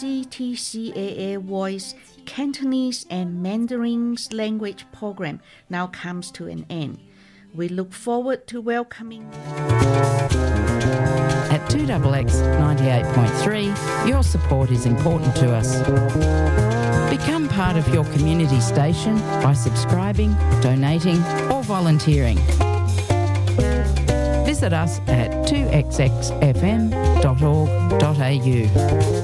CTCAA Voice Cantonese and Mandarin's language program now comes to an end. We look forward to welcoming At 2XX 98.3, your support is important to us. Become part of your community station by subscribing, donating or volunteering. Visit us at 2xxfm.org.au.